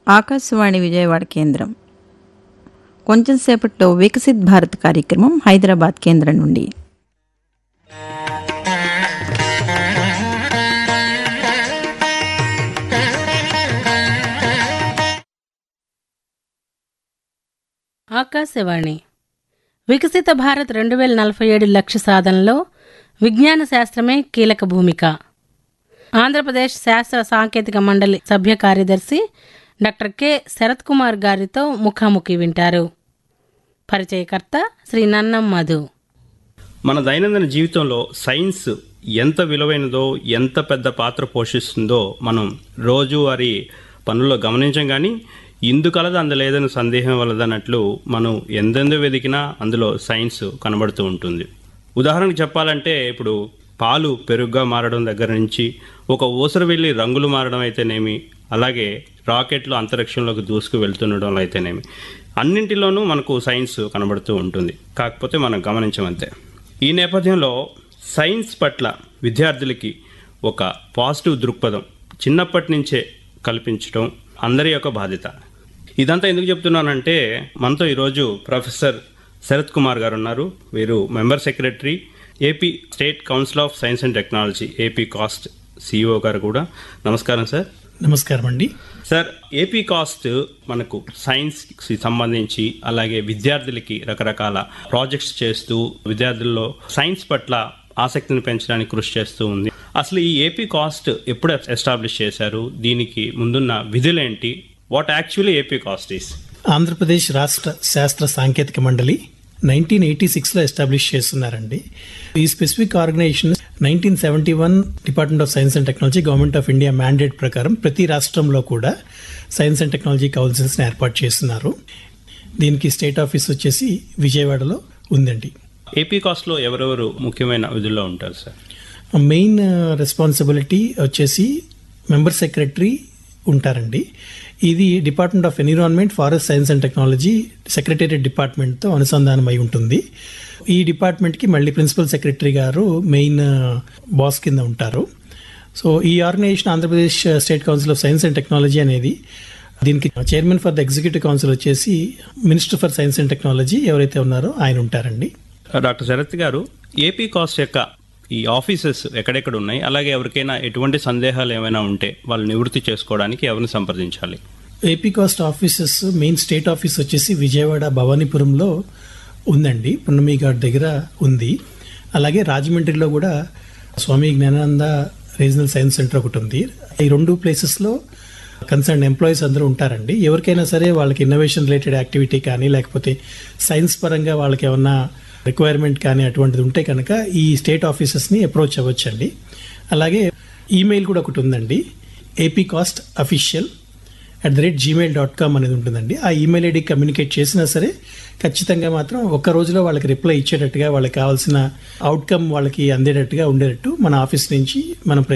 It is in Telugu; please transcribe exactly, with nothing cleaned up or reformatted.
ఆకాశవాణి విజయవాడ కేంద్రం. కొంచెం సేపట్లో వికసిత్ భారత్ కార్యక్రమం హైదరాబాద్ కేంద్రం నుండి. ఆకాశవాణి వికసిత భారత్ రెండు వేల నలభై ఏడు లక్ష్య సాధనలో విజ్ఞాన శాస్త్రమే కీలక భూమిక. ఆంధ్రప్రదేశ్ శాస్త్ర సాంకేతిక మండలి సభ్య కార్యదర్శి డాక్టర్ కె శరత్ కుమార్ గారితో ముఖాముఖి వింటారు. పరిచయకర్త శ్రీ నన్నం మధు. మన దైనందిన జీవితంలో సైన్స్ ఎంత విలువైనదో, ఎంత పెద్ద పాత్ర పోషిస్తుందో మనం రోజువారీ పనుల్లో గమనించం. కానీ ఇందుకలదు అందలేదని సందేహం వలదన్నట్లు మనం ఎందెందు వెతికినా అందులో సైన్స్ కనబడుతూ ఉంటుంది. ఉదాహరణకు చెప్పాలంటే ఇప్పుడు పాలు పెరుగుగా మారడం దగ్గర నుంచి ఒక ఊసరు వెళ్ళి రంగులు మారడం అయితేనేమి, అలాగే రాకెట్లు అంతరిక్షంలోకి దూసుకు వెళ్తుండడం అయితేనేమి, అన్నింటిలోనూ మనకు సైన్స్ కనబడుతూ ఉంటుంది. కాకపోతే మనం గమనించమంతే. ఈ నేపథ్యంలో సైన్స్ పట్ల విద్యార్థులకి ఒక పాజిటివ్ దృక్పథం చిన్నప్పటి నుంచే కల్పించడం అందరి యొక్క బాధ్యత. ఇదంతా ఎందుకు చెప్తున్నానంటే మనతో ఈరోజు ప్రొఫెసర్ శరత్ కుమార్ గారు ఉన్నారు. వీరు member secretary, AP state council of science and technology, AP cost CEO గారు కూడా. నమస్కారం సార్. నమస్కారం అండి. సార్, ఏపీ కాస్ట్ మనకు సైన్స్కి సంబంధించి అలాగే విద్యార్థులకి రకరకాల ప్రాజెక్ట్స్ చేస్తూ విద్యార్థుల్లో సైన్స్ పట్ల ఆసక్తిని పెంచడానికి కృషి చేస్తూ ఉంది. అసలు ఈ ఏపీ కాస్ట్ ఎప్పుడు ఎస్టాబ్లిష్ చేశారు? దీనికి ముందున్న విధులేంటి? What actually AP cost is? Andhra Pradesh రాష్ట్ర శాస్త్ర సాంకేతిక మండలి నైన్టీన్ ఎయిటీ సిక్స్లో ఎస్టాబ్లిష్ చేస్తున్నారండి. ఈ specific organisation nineteen seventy one department of science and technology, government of India mandate ప్రకారం ప్రతి రాష్ట్రంలో కూడా సైన్స్ అండ్ టెక్నాలజీ కౌన్సిల్స్ని ఏర్పాటు చేస్తున్నారు. దీనికి స్టేట్ ఆఫీస్ వచ్చేసి విజయవాడలో ఉందండి. ఏపీ కాస్ట్లో ఎవరెవరు ముఖ్యమైన విధుల్లో ఉంటారు సార్? మెయిన్ రెస్పాన్సిబిలిటీ వచ్చేసి మెంబర్ సెక్రటరీ ఉంటారండి. ఇది department of environment, forest science and technology secretariat డిపార్ట్మెంట్తో అనుసంధానం అయి ఉంటుంది. ఈ డిపార్ట్మెంట్కి మళ్ళీ ప్రిన్సిపల్ సెక్రటరీ గారు మెయిన్ బాస్ కింద ఉంటారు. సో ఈ organisation Andhra Pradesh state council of science and technology అనేది, దీనికి chairman for the executive council వచ్చేసి minister for science and technology ఎవరైతే ఉన్నారో ఆయన ఉంటారండి. డాక్టర్ శరత్ గారు, ఏపీ కాస్ట్ యొక్క ఈ ఆఫీసెస్ ఎక్కడెక్కడ ఉన్నాయి, అలాగే ఎవరికైనా ఎటువంటి సందేహాలు ఏమైనా ఉంటే వాళ్ళు నివృత్తి చేసుకోవడానికి ఎవరిని సంప్రదించాలి? AP cost offices main state office వచ్చేసి విజయవాడ భవానీపురంలో ఉందండి, పున్నమి ఘాట్ దగ్గర ఉంది. అలాగే రాజమండ్రిలో కూడా స్వామి జ్ఞానానంద రీజనల్ సైన్స్ సెంటర్ ఒకటి ఉంది. ఈ రెండు ప్లేసెస్లో కన్సర్న్ ఎంప్లాయీస్ అందరూ ఉంటారండి. ఎవరికైనా సరే వాళ్ళకి ఇన్నోవేషన్ రిలేటెడ్ యాక్టివిటీ కానీ, లేకపోతే సైన్స్ పరంగా వాళ్ళకి ఏమన్నా రిక్వైర్మెంట్ కానీ అటువంటిది ఉంటే కనుక ఈ స్టేట్ ఆఫీసెస్ని అప్రోచ్ అవ్వచ్చండి. అలాగే ఈమెయిల్ కూడా ఒకటి ఉందండి, AP cost official at the rate Gmail dot com అనేది ఉంటుందండి. ఆ ఈమెయిల్ ఐడికి కమ్యూనికేట్ చేసినా సరే ఖచ్చితంగా మాత్రం ఒక్క రోజులో వాళ్ళకి రిప్లై ఇచ్చేటట్టుగా, వాళ్ళకి కావాల్సిన అవుట్కమ్ వాళ్ళకి అందేటట్టుగా ఉండేటట్టు మన ఆఫీస్ నుంచి మనం